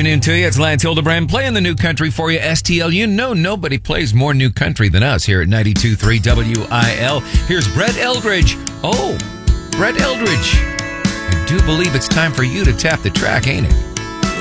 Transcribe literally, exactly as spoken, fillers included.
afternoon to you. It's Lance Hildebrand playing the new country for you. S T L, you know nobody plays more new country than us here at ninety-two point three W I L. Here's Brett Eldridge. Oh, Brett Eldridge. I do believe it's time for you to tap the track, ain't it?